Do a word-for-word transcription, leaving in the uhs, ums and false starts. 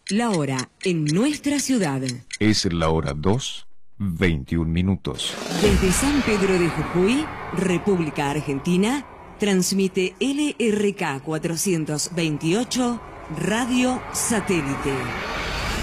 La hora en nuestra ciudad. Es la hora dos, veintiún minutos. Desde San Pedro de Jujuy, República Argentina, transmite L R K cuatrocientos veintiocho Radio Satélite.